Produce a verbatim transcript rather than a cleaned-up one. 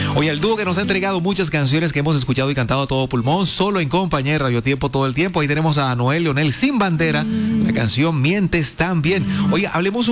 Oye, el dúo que nos ha entregado muchas canciones que hemos escuchado y cantado a todo pulmón, solo en compañía de Radio Tiempo todo el tiempo. Ahí tenemos a Noel Leonel Sin Bandera, la canción Mientes También. Oye, hablemos un